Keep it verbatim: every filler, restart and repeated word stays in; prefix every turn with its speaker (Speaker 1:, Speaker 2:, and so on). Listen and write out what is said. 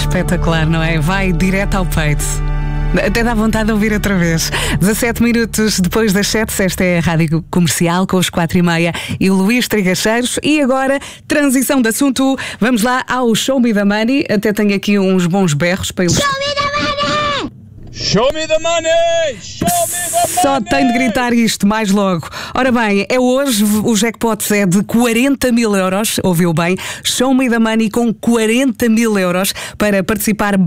Speaker 1: espetacular, não é? Vai direto ao peito. Até dá vontade de ouvir outra vez. dezassete minutos depois das sete, esta é a Rádio Comercial com os quatro e meia e o Luís Trigacheiros. E agora, transição de assunto. Vamos lá ao Show Me the Money. Até tenho aqui uns bons berros para eles.
Speaker 2: Show me the money!
Speaker 3: Show me the money! Show me the money!
Speaker 1: Só tenho de gritar isto mais logo. Ora bem, é hoje, o jackpot é de quarenta mil euros, ouviu bem? Show Me the Money com quarenta mil euros para participar.